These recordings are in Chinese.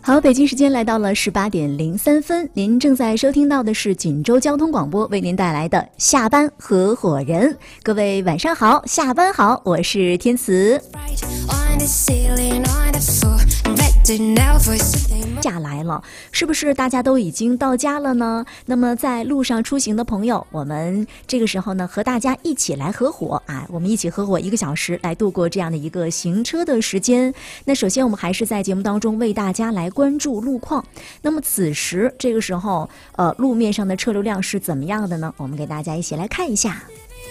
好，北京时间来到了18:03，您正在收听到的是锦州交通广播为您带来的下班合伙人。各位晚上好，下班好，我是天慈。假来了，是不是大家都已经到家了呢？那么在路上出行的朋友，我们这个时候呢，和大家一起来合伙啊，我们一起合伙1个小时来度过这样的一个行车的时间。那首先我们还是在节目当中为大家来关注路况。那么此时这个时候，路面上的车流量是怎么样的呢？我们给大家一起来看一下。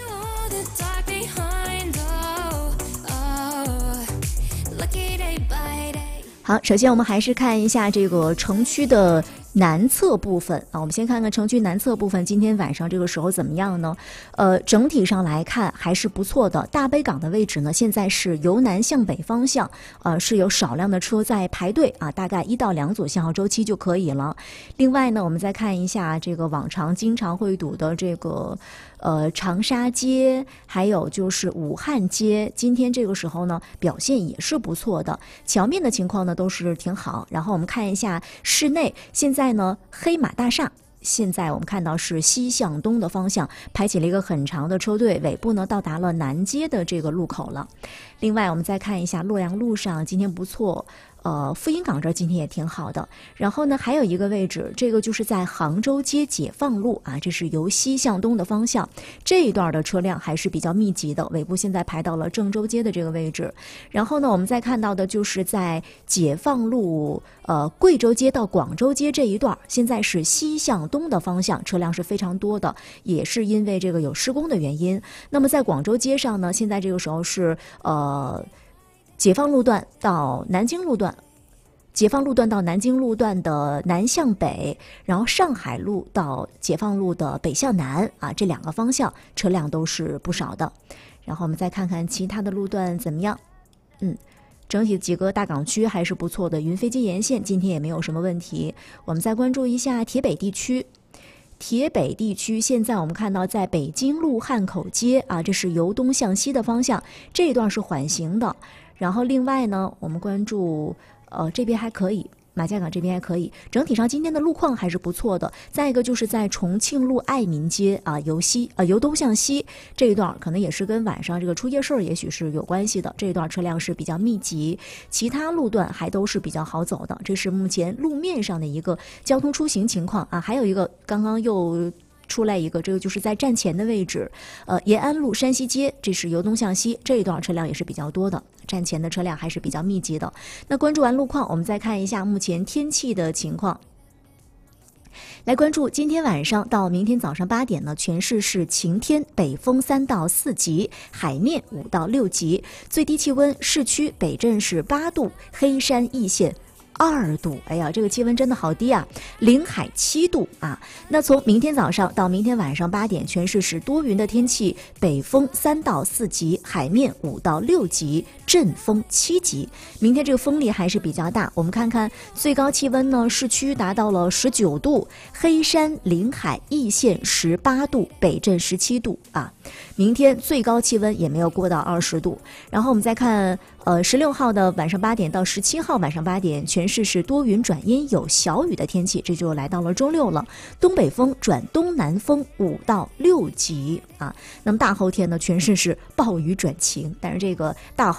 好，首先我们还是看一下这个城区的南侧部分啊，我们先看看城区南侧部分今天晚上这个时候怎么样呢？整体上来看还是不错的。大北港的位置呢，现在是由南向北方向，是有少量的车在排队啊，大概1到2组信号周期就可以了。另外呢，我们再看一下这个往常经常会堵的这个长沙街，还有就是武汉街，今天这个时候呢表现也是不错的，桥面的情况呢都是挺好。然后我们看一下室内，现在呢黑马大厦。现在我们看到是西向东的方向排起了一个很长的车队，尾部呢到达了南街的这个路口了。另外我们再看一下洛阳路上今天不错，富阴港这今天也挺好的。然后呢还有一个位置，这个就是在杭州街解放路啊，这是由西向东的方向，这一段的车辆还是比较密集的，尾部现在排到了郑州街的这个位置。然后呢我们再看到的就是在解放路贵州街到广州街这一段，现在是西向东的方向，车辆是非常多的，也是因为这个有施工的原因。那么在广州街上呢，现在这个时候是解放路段到南京路段，解放路段到南京路段的南向北，然后上海路到解放路的北向南啊，这2个方向车辆都是不少的。然后我们再看看其他的路段怎么样。整体几个大港区还是不错的，云飞机沿线今天也没有什么问题。我们再关注一下铁北地区。铁北地区现在我们看到在北京路汉口街啊，这是由东向西的方向，这一段是缓行的。然后另外呢，我们关注这边还可以，马家港这边还可以，整体上今天的路况还是不错的。再一个就是在重庆路爱民街啊，由东向西这一段，可能也是跟晚上这个出夜市也许是有关系的，这一段车辆是比较密集，其他路段还都是比较好走的。这是目前路面上的一个交通出行情况啊。还有一个刚刚又出来一个，这个就是在站前的位置，延安路山西街，这是由东向西，这一段车辆也是比较多的，站前的车辆还是比较密集的。那关注完路况，我们再看一下目前天气的情况。来关注今天晚上到明天早上8点呢，全市是晴天，北风3到4级，海面5到6级，最低气温市区北镇是8度，黑山易县2度，哎呀，这个气温真的好低啊，临海7度啊。那从明天早上到明天晚上8点，全市是多云的天气，北风3到4级，海面5到6级，阵风7级。明天这个风力还是比较大。我们看看最高气温呢，市区达到了19度，黑山、临海、易县18度，北镇17度啊。明天最高气温也没有过到20度。然后我们再看16号的晚上8点到17号晚上8点，全市是多云转阴有小雨的天气，这就来到了周六了。东北风转东南风5到6级啊。那么大后天呢，全市是暴雨转晴，但是这个大